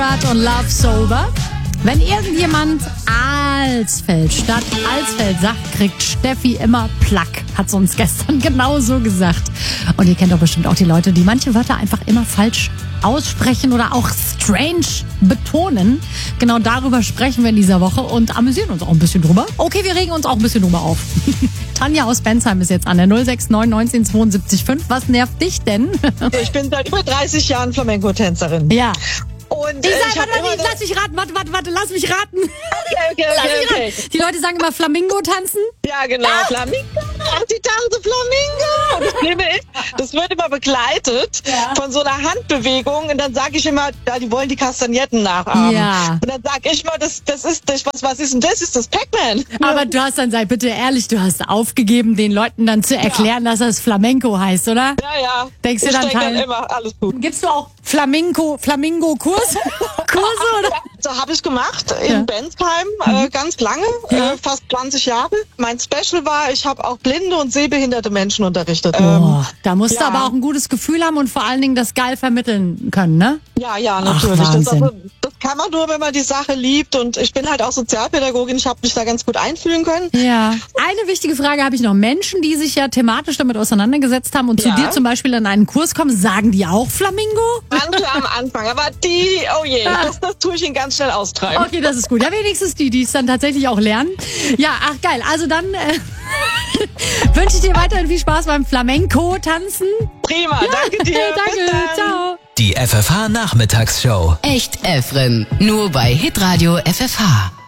Murat und Love Sober. Wenn irgendjemand Alsfeld statt Alsfeld sagt, kriegt Steffi immer Plack, hat sie uns gestern genauso gesagt. Und ihr kennt doch bestimmt auch die Leute, die manche Wörter einfach immer falsch aussprechen oder auch strange betonen. Genau darüber sprechen wir in dieser Woche und amüsieren uns auch ein bisschen drüber. Okay, wir regen uns auch ein bisschen drüber auf. Tanja aus Bensheim ist jetzt an der 069 19 72 5. Was nervt dich denn? Ich bin seit über 30 Jahren Flamenco-Tänzerin. Ja. Und Lass mich raten. Warte, lass mich raten. Okay. Die Leute sagen immer Flamingo tanzen. Ja, genau. Flamingo. Die tanze Flamingo. Und das Schlimme ist, das wird immer begleitet von so einer Handbewegung. Und dann sage ich immer, ja, die wollen die Kastagnetten nachahmen. Ja. Und dann sage ich mal, was ist denn das? Ist das Pac-Man? Aber du hast dann, sei bitte ehrlich, du hast aufgegeben, den Leuten dann zu erklären, dass das Flamenco heißt, oder? Ja. Denkst du ich dann denke dann immer, alles gut. Gibst du auch Flamingo-Kurse? Oder? So habe ich gemacht in Bensheim, ganz lange, fast 20 Jahre. Mein Special war, ich habe auch blinde und sehbehinderte Menschen unterrichtet. Da musst du aber auch ein gutes Gefühl haben und vor allen Dingen das geil vermitteln können, ne? Ja, natürlich. Ach, Das kann man nur, wenn man die Sache liebt. Und ich bin halt auch Sozialpädagogin. Ich habe mich da ganz gut einfühlen können. Ja. Eine wichtige Frage habe ich noch. Menschen, die sich ja thematisch damit auseinandergesetzt haben und zu dir zum Beispiel in einen Kurs kommen, sagen die auch Flamingo? Manche am Anfang, aber oh je, das tue ich ihnen ganz schnell austreiben. Okay, das ist gut. Ja, wenigstens die es dann tatsächlich auch lernen. Ja, ach geil. Also dann wünsche ich dir weiterhin viel Spaß beim Flamenco-Tanzen. Prima, danke dir. Danke, ciao. Die FFH Nachmittagsshow. Echt Efren. Nur bei Hitradio FFH.